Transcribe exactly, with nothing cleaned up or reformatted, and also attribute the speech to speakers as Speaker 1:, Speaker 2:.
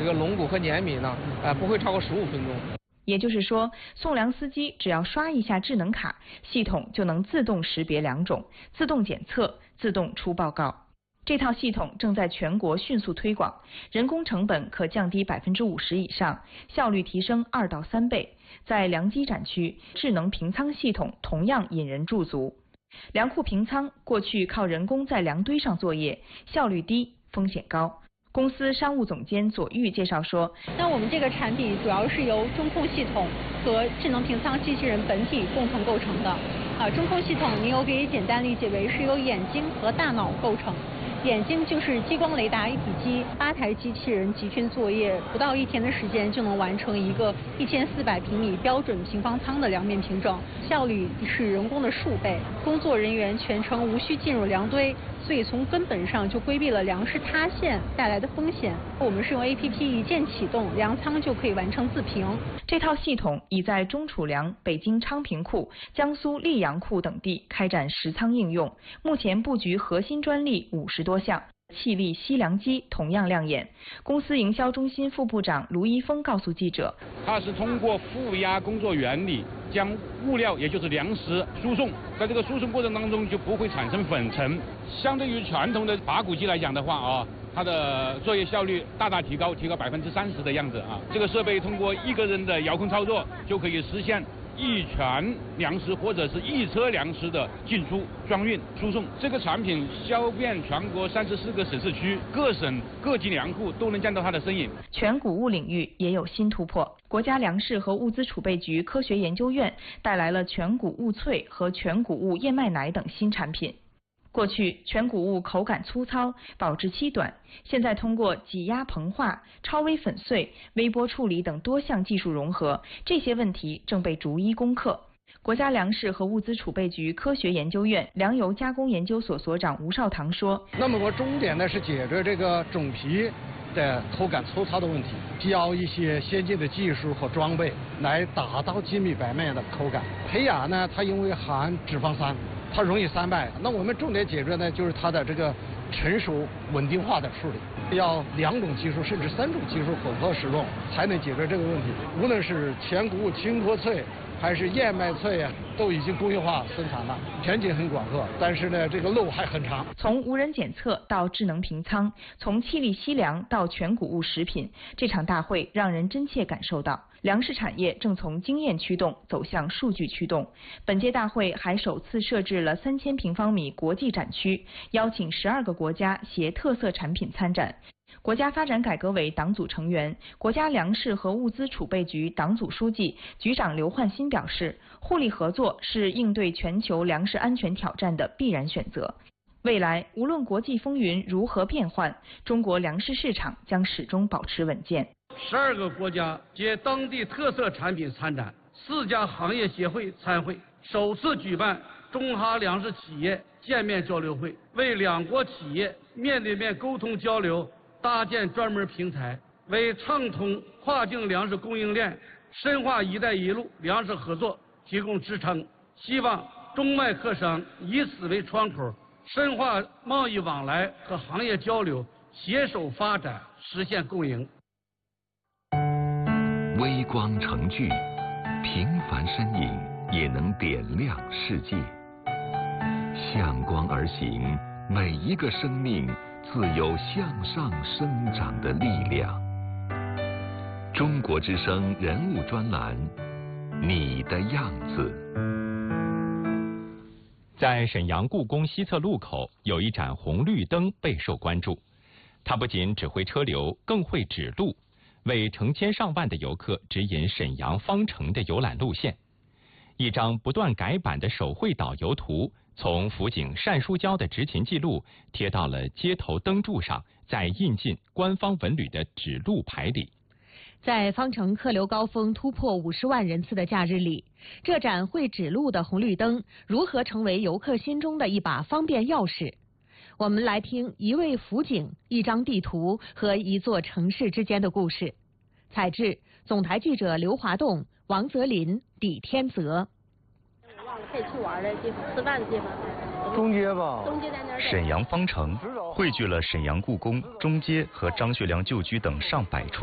Speaker 1: 这个龙骨和碾米呢，呃，不会超过十五分钟。
Speaker 2: 也就是说，送粮司机只要刷一下智能卡，系统就能自动识别粮种、自动检测、自动出报告。这套系统正在全国迅速推广，人工成本可降低百分之五十以上，效率提升二到三倍。在粮机展区，智能平仓系统同样引人驻足。粮库平仓过去靠人工在粮堆上作业，效率低，风险高。公司商务总监左玉介绍说，
Speaker 3: 那我们这个产品主要是由中控系统和智能平仓机器人本体共同构成的。啊，中控系统您我可以简单理解为是由眼睛和大脑构成。眼睛就是激光雷达一体机，八台机器人集群作业，不到一天的时间就能完成一个一千四百平米标准平方仓的粮面品种，效率是人工的数倍，工作人员全程无需进入粮堆，所以从根本上就规避了粮食塌陷带来的风险。我们是用 A P P 一键启动，粮仓就可以完成自评。
Speaker 2: 这套系统已在中储粮、北京昌平库、江苏溧阳库等地开展实仓应用，目前布局核心专利五十多项。气力吸粮机同样亮眼。公司营销中心副部长卢一峰告诉记者，
Speaker 4: 它是通过负压工作原理将物料，也就是粮食输送，在这个输送过程当中就不会产生粉尘。相对于传统的拔谷机来讲的话啊，它的作业效率大大提高，提高百分之三十的样子啊。这个设备通过一个人的遥控操作就可以实现一船粮食或者是一车粮食的进出、装运、输送。这个产品销遍全国三十四个省市区，各省各级粮库都能见到它的身影。
Speaker 2: 全谷物领域也有新突破。国家粮食和物资储备局科学研究院带来了全谷物脆和全谷物燕麦奶等新产品。过去全谷物口感粗糙，保质期短，现在通过挤压膨化、超微粉碎、微波处理等多项技术融合，这些问题正被逐一攻克。国家粮食和物资储备局科学研究院粮油加工研究所所长吴少堂说，
Speaker 5: 那么我重点呢是解决这个种皮的口感粗糙的问题，教一些先进的技术和装备来达到精米白面的口感。胚芽呢，它因为含脂肪酸，它容易三败，那我们重点解决呢，就是它的这个成熟稳定化的处理，要两种技术甚至三种技术混合使用，才能解决这个问题。无论是全谷物清脱脆，还是燕麦脆啊，都已经工业化生产了，前景很广阔，但是呢，这个路还很长。
Speaker 2: 从无人检测到智能平仓，从气力吸粮到全谷物食品，这场大会让人真切感受到，粮食产业正从经验驱动走向数据驱动。本届大会还首次设置了三千平方米国际展区，邀请十二个国家携特色产品参展。国家发展改革委党组成员、国家粮食和物资储备局党组书记、局长刘焕新表示，互利合作是应对全球粮食安全挑战的必然选择。未来无论国际风云如何变幻，中国粮食市场将始终保持稳健。
Speaker 6: 十二个国家皆当地特色产品参展，四家行业协会参会，首次举办中哈粮食企业见面交流会，为两国企业面对面沟通交流搭建专门平台，为畅通跨境粮食供应链、深化“一带一路”粮食合作提供支撑。希望中麦客商以此为窗口，深化贸易往来和行业交流，携手发展，实现共赢。
Speaker 7: 微光成炬，平凡身影也能点亮世界。向光而行，每一个生命自有向上生长的力量。中国之声人物专栏，你的样子。
Speaker 8: 在沈阳故宫西侧路口有一盏红绿灯备受关注，它不仅指挥车流，更会指路，为成千上万的游客指引沈阳方城的游览路线。一张不断改版的手绘导游图，从辅警单书娇的执勤记录贴到了街头灯柱上，再印进官方文旅的指路牌里。
Speaker 9: 在方城客流高峰突破五十万人次的假日里，这盏会指路的红绿灯如何成为游客心中的一把方便钥匙？我们来听一位辅警、一张地图和一座城市之间的故事。采制：总台记者刘华栋、王泽林、李天泽。
Speaker 10: 忘了可以去玩的地方，吃饭的地方。
Speaker 11: 中街吧。
Speaker 10: 中街在那儿。
Speaker 11: 沈阳方城汇聚了沈阳故宫、中街和张学良旧居等上百处